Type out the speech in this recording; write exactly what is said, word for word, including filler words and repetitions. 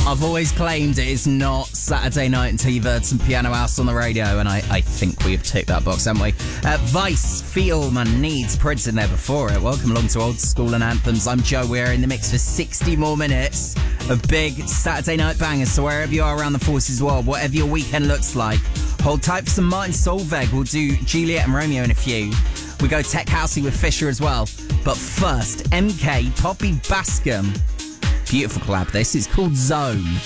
I've always claimed it is not Saturday night until you've heard some Piano House on the radio, and I, I think we have ticked that box, haven't we? Uh, Vice, Feel My Needs, Prince in there before it. Welcome along to Old School and Anthems. I'm Joe. We're in the mix for sixty more minutes of big Saturday night bangers. So wherever you are around the forces world, whatever your weekend looks like, hold tight for some Martin Solveig. We'll do Juliet and Romeo in a few. We go tech housey with Fisher as well. But first, M K, Poppy Bascom. Beautiful collab. This is called Zone.